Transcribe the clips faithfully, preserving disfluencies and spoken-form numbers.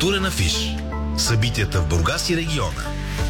Културен афиш. Събитията в Бургас и региона.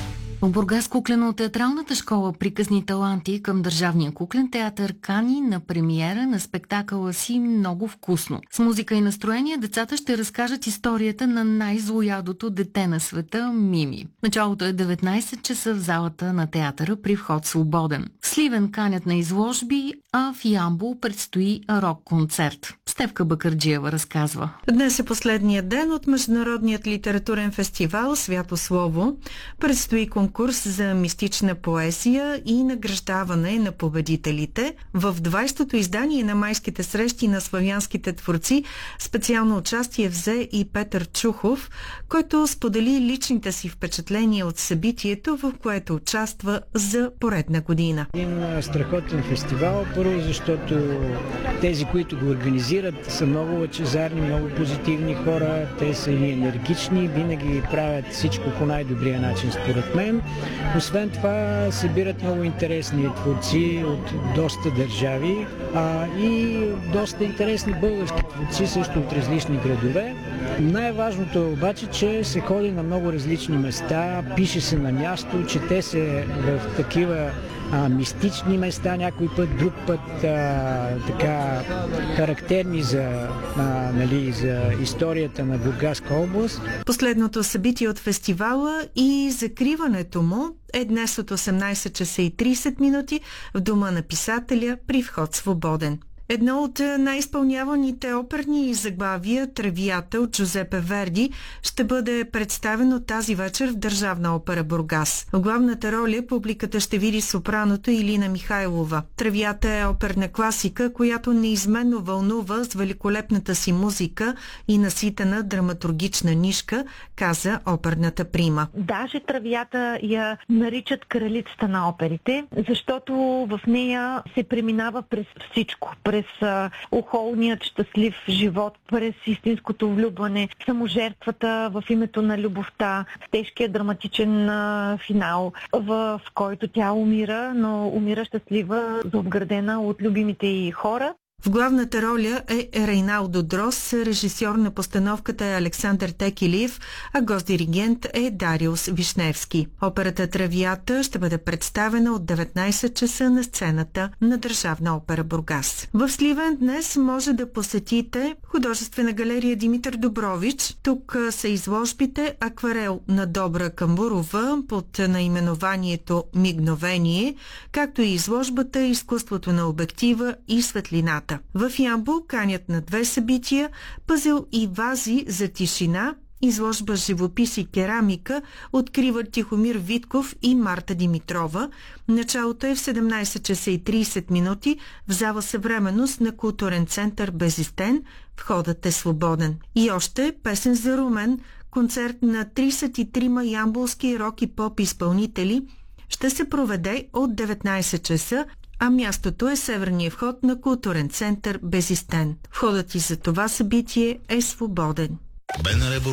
В Бургас куклено-театралната школа Приказни таланти към Държавния куклен театър кани на премиера на спектакъла си Много вкусно. С музика и настроение децата ще разкажат историята на най-злоядото дете на света Мими. Началото е деветнайсет часа в залата на театъра при вход свободен. В Сливен канят на изложби, а в Ямбол предстои рок-концерт. Стефка Бакърджиева разказва. Днес е последният ден от Международният литературен фестивал Свято Слово. Предстои конкурс за мистична поезия и награждаване на победителите. В двайсетото издание на майските срещи на славянските творци специално участие взе и Петър Чухов, който сподели личните си впечатления от събитието, в което участва за поредна година. Един страхотен фестивал, първо защото тези, които го организират, са много лъчезарни, много позитивни хора, те са и енергични, винаги правят всичко по най-добрия начин според мен. Освен това събират много интересни творци от доста държави а, и доста интересни български творци също от различни градове. Най-важното е обаче, че се ходи на много различни места, пише се на място, чете се в такива а, мистични места, някой път, друг път а, така характерни за, а, нали, за историята на Бургаска област. Последното събитие от фестивала и закриването му е днес от осемнайсет часа и трийсет минути в Дома на писателя при вход свободен. Едно от най-изпълняваните оперни заглавия «Тревията» от Джузепе Верди ще бъде представено тази вечер в Държавна опера Бургас. В главната роля публиката ще види сопраното Илина Михайлова. «Тревията» е оперна класика, която неизменно вълнува с великолепната си музика и наситена драматургична нишка, каза оперната прима. Даже «Тревията» я наричат кралицата на оперите, защото в нея се преминава през всичко. През охолният щастлив живот, през истинското влюбване, саможертвата в името на любовта, тежкия драматичен а, финал, в, в който тя умира, но умира щастлива, заобградена от любимите й хора. В главната роля е Рейналдо Дрос, режисьор на постановката е Александър Текилиев, а гост-диригент е Дариус Вишневски. Операта «Тревията» ще бъде представена от деветнайсет часа на сцената на Държавна опера Бургас. В Сливен днес може да посетите художествена галерия Димитър Добрович. Тук са изложбите «Акварел» на Добра Камбурова под наименованието «Мигновение», както и изложбата «Изкуството на обектива и светлината». В Ямбол канят на две събития «Пъзел и вази за тишина», изложба живопис и керамика откриват Тихомир Витков и Марта Димитрова. Началото е в седемнайсет часа и трийсет минути в зала Съвременност на културен център Безистен. Входът е свободен. И още песен за Румен, концерт на трийсет и трима ямболски рок и поп изпълнители ще се проведе от деветнайсет часа, а мястото е северния вход на културен център Безистен. Входът и за това събитие е свободен.